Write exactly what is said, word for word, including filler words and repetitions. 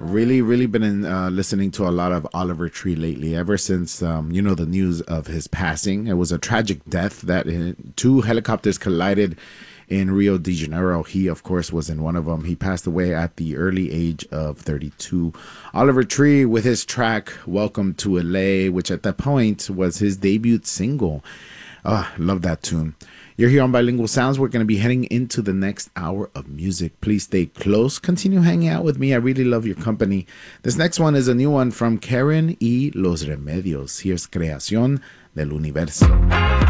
Really, really been in, uh, listening to a lot of Oliver Tree lately. Ever since um, you know the news of his passing, it was a tragic death that uh, two helicopters collided in Rio de Janeiro. He, of course, was in one of them. He passed away at the early age of thirty-two. Oliver Tree with his track "Welcome to L A," which at that point was his debut single. Ah, love that tune. You're here on Bilingual Sounds. We're going to be heading into the next hour of music. Please stay close. Continue hanging out with me. I really love your company. This next one is a new one from Karen y Los Remedios. Here's Creación del Universo.